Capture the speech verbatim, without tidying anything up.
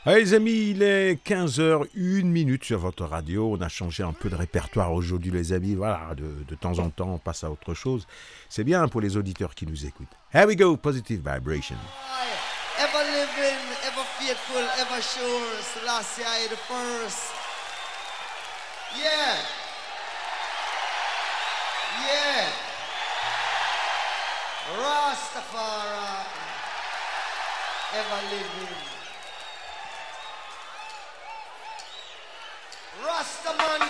Allez les amis, il est quinze heures une minute sur votre radio. On a changé un peu de répertoire aujourd'hui les amis. Voilà, de, de temps en temps on passe à autre chose. C'est bien pour les auditeurs qui nous écoutent. Here we go, Positive Vibration. Ever living, ever faithful, ever sure. Selassie I the first. Yeah. Yeah. Rastafari. Ever living. Rastaman